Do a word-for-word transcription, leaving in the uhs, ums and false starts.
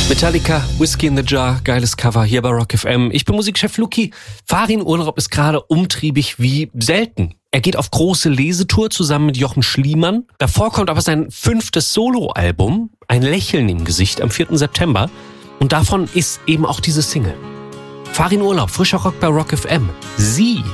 Metallica, Whiskey in the Jar, geiles Cover hier bei Rock F M. Ich bin Musikchef Luki. Farin Urlaub ist gerade umtriebig wie selten. Er geht auf große Lesetour zusammen mit Jochen Schliemann. Davor kommt aber sein fünftes Soloalbum, Ein Lächeln im Gesicht, am vierten September. Und davon ist eben auch diese Single. Farin Urlaub, frischer Rock bei Rock F M. Sie